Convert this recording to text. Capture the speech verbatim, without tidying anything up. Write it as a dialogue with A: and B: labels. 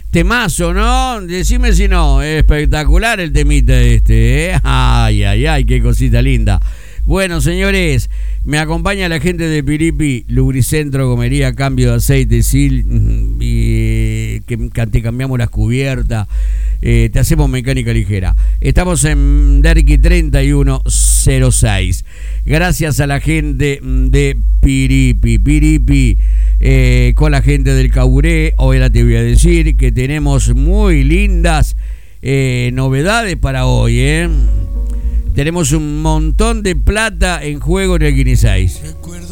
A: Temazo, ¿no? Decime si no, es espectacular el temita este, ¿eh? Ay, ay, ay, qué cosita linda. Bueno, señores, me acompaña la gente de Piripi, Lubricentro, Gomería, cambio de aceite, sil, y que te cambiamos las cubiertas, eh, te hacemos mecánica ligera. Estamos en Derqui treinta y uno cero seis. Gracias a la gente de Piripi, Piripi, eh, con la gente del Caburé. Ahora te voy a decir que tenemos muy lindas eh, novedades para hoy, ¿eh? Tenemos un montón de plata en juego en el Guinness seis.